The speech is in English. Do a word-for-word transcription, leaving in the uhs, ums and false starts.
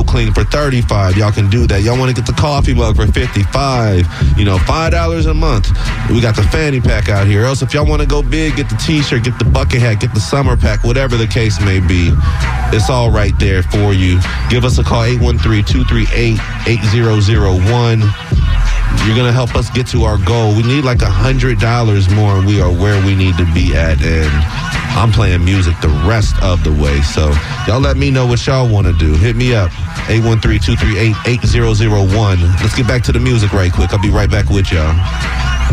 clean for thirty-five dollars. Y'all can do that. Y'all want to get the coffee mug for fifty-five dollars. You know, five dollars a month. We got the fanny pack out here. Else, if y'all want to go big, get the t-shirt, get the bucket hat, get the summer pack, whatever the case may be. It's all right there for you. Give us a call, eight one three, two three eight, eight zero zero one. You're going to help us get to our goal. We need like one hundred dollars more, and we are where we need to be at. And I'm playing music the rest of the way. So y'all let me know what y'all want to do. Hit me up, eight one three, two three eight, eight zero zero one. Let's get back to the music right quick. I'll be right back with y'all.